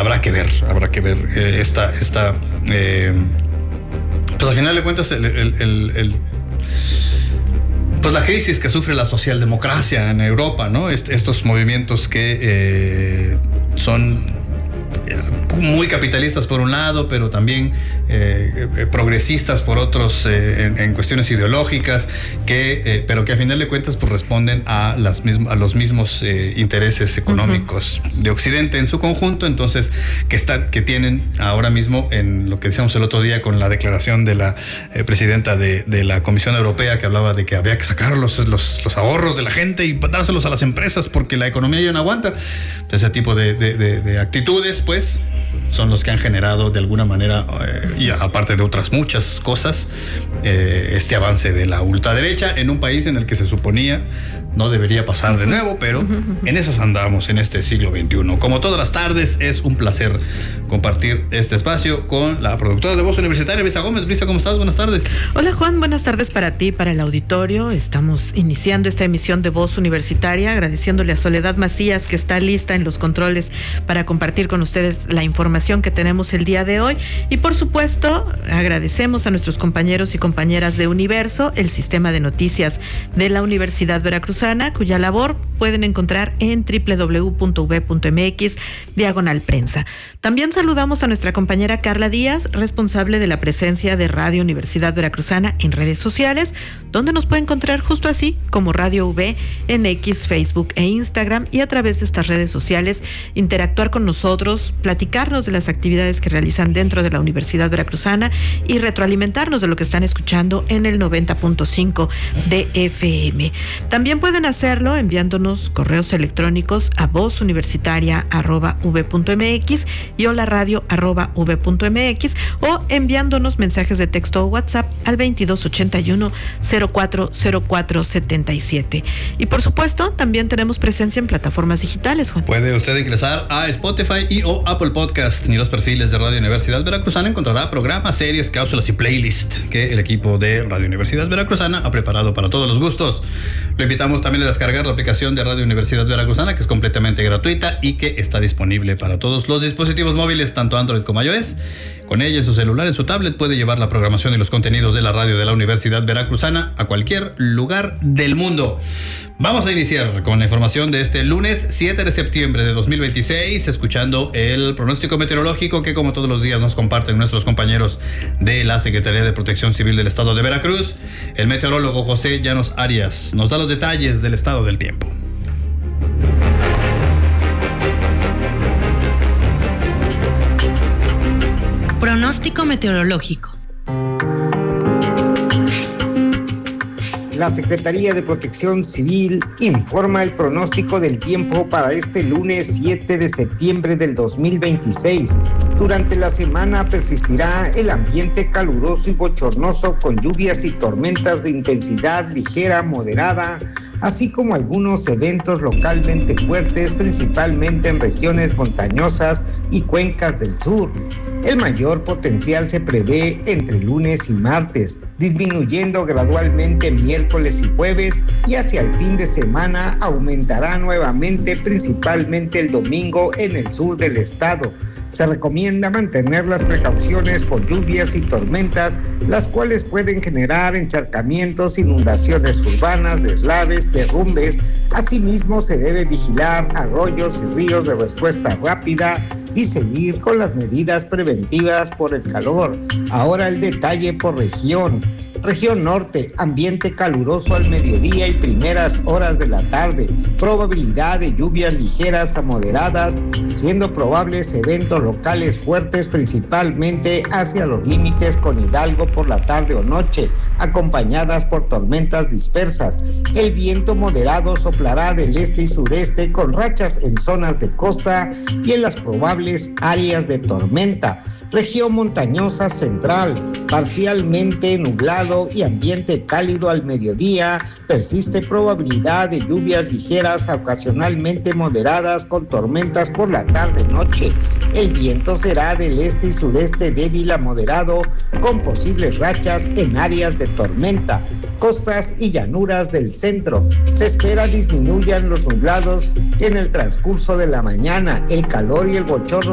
habrá que ver esta pues al final de cuentas pues la crisis que sufre la socialdemocracia en Europa, ¿no? Estos movimientos que son muy capitalistas por un lado, pero también progresistas por otros en cuestiones ideológicas, pero que a final de cuentas pues responden a los mismos intereses económicos de Occidente en su conjunto. Entonces que tienen ahora mismo, en lo que decíamos el otro día con la declaración de la presidenta de la Comisión Europea, que hablaba de que había que sacar los ahorros de la gente y dárselos a las empresas porque la economía ya no aguanta. Ese tipo de actitudes pues son los que han generado de alguna manera, y aparte de otras muchas cosas, este avance de la ultraderecha en un país en el que se suponía no debería pasar de nuevo, pero en esas andamos en este siglo XXI. Como todas las tardes, es un placer compartir este espacio con la productora de Voz Universitaria, Brisa Gómez. Brisa, ¿cómo estás? Buenas tardes. Hola Juan, buenas tardes para ti, para el auditorio. Estamos iniciando esta emisión de Voz Universitaria, agradeciéndole a Soledad Macías, que está lista en los controles para compartir con ustedes la información que tenemos el día de hoy. Y por supuesto, agradecemos a nuestros compañeros y compañeras de Universo, el sistema de noticias de la Universidad Veracruzana, cuya labor pueden encontrar en www.ub.mx/prensa. También saludamos a nuestra compañera Carla Díaz, responsable de la presencia de Radio Universidad Veracruzana en redes sociales, donde nos puede encontrar justo así como Radio V en X, Facebook e Instagram, y a través de estas redes sociales interactuar con nosotros, platicarnos de las actividades que realizan dentro de la Universidad Veracruzana y retroalimentarnos de lo que están escuchando en el 90.5 de FM. También pueden hacerlo enviándonos correos electrónicos a vozuniversitaria@v.mx y holaradio@v.mx, o enviándonos mensajes de texto o WhatsApp al 2281-040477. Y por supuesto, también tenemos presencia en plataformas digitales, Juan. Puede usted ingresar a Spotify y o Apple Podcast, y los perfiles de Radio Universidad Veracruzana encontrará programas, series, cápsulas y playlist que el equipo de Radio Universidad Veracruzana ha preparado para todos los gustos. Lo invitamos también a descargar la aplicación de Radio Universidad Veracruzana, que es completamente gratuita y que está disponible para todos los dispositivos móviles, tanto Android como iOS. Con ella, en su celular, en su tablet, puede llevar la programación y los contenidos de la radio de la Universidad Veracruzana a cualquier lugar del mundo. Vamos a iniciar con la información de este lunes 7 de septiembre de 2026, escuchando el pronóstico meteorológico que, como todos los días, nos comparten nuestros compañeros de la Secretaría de Protección Civil del Estado de Veracruz. El meteorólogo José Llanos Arias nos da los detalles del estado del tiempo. Pronóstico meteorológico. La Secretaría de Protección Civil informa el pronóstico del tiempo para este lunes 7 de septiembre del 2026. Durante la semana persistirá el ambiente caluroso y bochornoso con lluvias y tormentas de intensidad ligera a moderada, así como algunos eventos localmente fuertes, principalmente en regiones montañosas y cuencas del sur. El mayor potencial se prevé entre lunes y martes, disminuyendo gradualmente miércoles y jueves, y hacia el fin de semana aumentará nuevamente, principalmente el domingo en el sur del estado. Se recomienda mantener las precauciones por lluvias y tormentas, las cuales pueden generar encharcamientos, inundaciones urbanas, deslaves, derrumbes. Asimismo, se debe vigilar arroyos y ríos de respuesta rápida y seguir con las medidas preventivas por el calor. Ahora el detalle por región. Región norte, ambiente caluroso al mediodía y primeras horas de la tarde. Probabilidad de lluvias ligeras a moderadas, siendo probables eventos locales fuertes, principalmente hacia los límites con Hidalgo por la tarde o noche, acompañadas por tormentas dispersas. El viento moderado soplará del este y sureste, con rachas en zonas de costa y en las probables áreas de tormenta. Región montañosa central, parcialmente nublado y ambiente cálido al mediodía. Persiste probabilidad de lluvias ligeras, ocasionalmente moderadas, con tormentas por la tarde-noche. El viento será del este y sureste débil a moderado, con posibles rachas en áreas de tormenta. Costas y llanuras del centro. Se espera disminuyan los nublados en el transcurso de la mañana. El calor y el bochorno